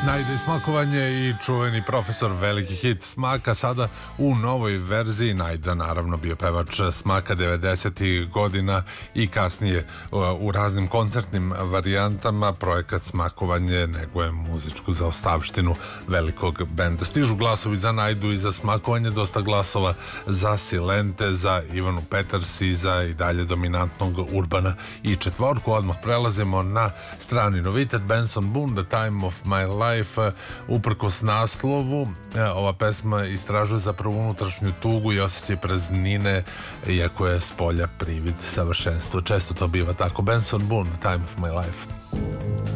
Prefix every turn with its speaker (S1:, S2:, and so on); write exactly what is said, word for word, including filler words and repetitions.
S1: Najde smakovanje i čuveni profesor, veliki hit Smaka, sada u novoj verziji. Najda naravno bio pevač Smaka devedesetih godina i kasnije u raznim koncertnim varijantama. Projekat Smakovanje neguje muzičku zaostavštinu velikog benda. Stižu glasovi za Najdu i za Smakovanje, dosta glasova za Silente, za Ivanu Peters i za i dalje dominantnog Urbana i Četvorku. Odmah prelazimo na strani novitet, Benson Boone, The Time of My Life. Uprkos naslovu, ova pesma istražuje zapravo unutrašnju tugu i osjećaj praznine, iako je s polja privid savršenstva. Često to biva tako. Benson Boone, The Time of My Life.